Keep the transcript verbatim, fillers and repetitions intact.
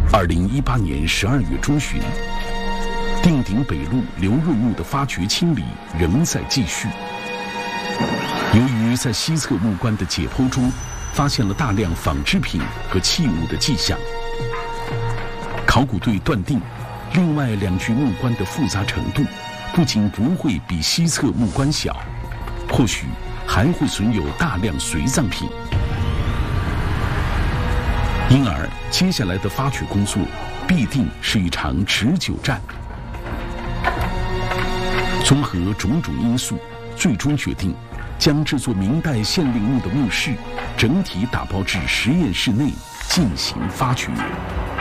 二零一八年十二月中旬，定鼎北路刘润墓的发掘清理仍在继续。由于在西侧墓棺的解剖中发现了大量纺织品和器物的迹象，考古队断定，另外两具墓棺的复杂程度不仅不会比西侧墓棺小，或许还会存有大量随葬品。因而，接下来的发掘工作必定是一场持久战。综合种种因素，最终决定将这座明代县令墓的墓室整体打包至实验室内进行发掘。